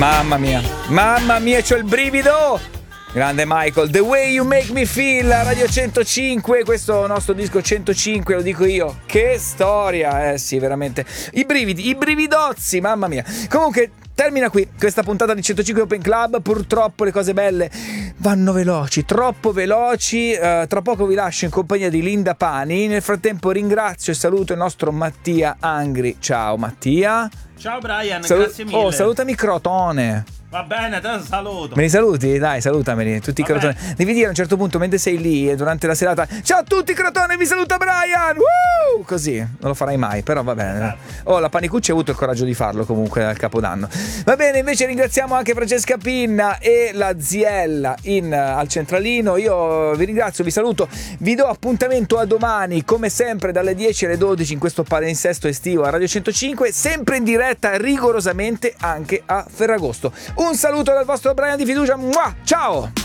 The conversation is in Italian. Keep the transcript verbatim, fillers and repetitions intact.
Mamma mia, mamma mia, c'ho il brivido! Grande Michael, The Way You Make Me Feel, Radio centocinque, questo nostro disco centocinque, lo dico io. Che storia, eh sì, veramente. I brividi, i brividozzi, mamma mia. Comunque, termina qui questa puntata di centocinque Open Club. Purtroppo le cose belle vanno veloci, troppo veloci. Uh, tra poco vi lascio in compagnia di Linda Pani. Nel frattempo ringrazio e saluto il nostro Mattia Angri. Ciao Mattia. Ciao Brian, Salu- grazie mille. Oh, salutami Crotone. Va bene, te lo saluto. Me li saluti? Dai, salutameli, tutti i Crotone. Devi dire a un certo punto, mentre sei lì e durante la serata: ciao a tutti Crotone, vi saluta Brian! Woo! Così, non lo farai mai, però va bene. Oh, la Panicucci ha avuto il coraggio di farlo comunque al Capodanno. Va bene, invece ringraziamo anche Francesca Pinna e la Ziella in, al centralino. Io vi ringrazio, vi saluto, vi do appuntamento a domani, come sempre dalle dieci alle dodici in questo palinsesto estivo a Radio centocinque, sempre in diretta rigorosamente anche a Ferragosto. Un saluto dal vostro Brian di fiducia. Ciao!